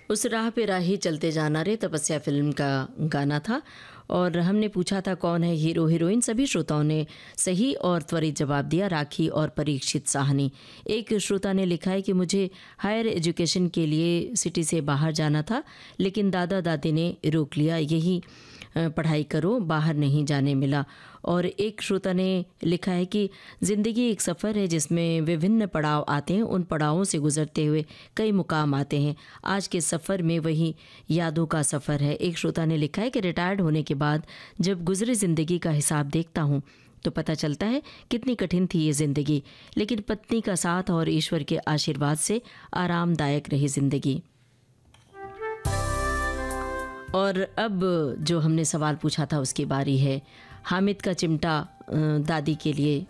उस राह पे राही चलते जाना रे तपस्या फ़िल्म का गाना था और हमने पूछा था कौन है हीरो हीरोइन। सभी श्रोताओं ने सही और त्वरित जवाब दिया, राखी और परीक्षित साहनी। एक श्रोता ने लिखा है कि मुझे हायर एजुकेशन के लिए सिटी से बाहर जाना था, लेकिन दादा दादी ने रोक लिया, यही पढ़ाई करो, बाहर नहीं जाने मिला। और एक श्रोता ने लिखा है कि ज़िंदगी एक सफ़र है जिसमें विभिन्न पड़ाव आते हैं, उन पड़ावों से गुजरते हुए कई मुकाम आते हैं। आज के सफ़र में वही यादों का सफ़र है। एक श्रोता ने लिखा है कि रिटायर्ड होने के बाद जब गुजरी ज़िंदगी का हिसाब देखता हूँ तो पता चलता है कितनी कठिन थी ये ज़िंदगी, लेकिन पत्नी का साथ और ईश्वर के आशीर्वाद से आरामदायक रही ज़िंदगी। और अब जो हमने सवाल पूछा था उसकी बारी है। हामिद का चिमटा दादी के लिए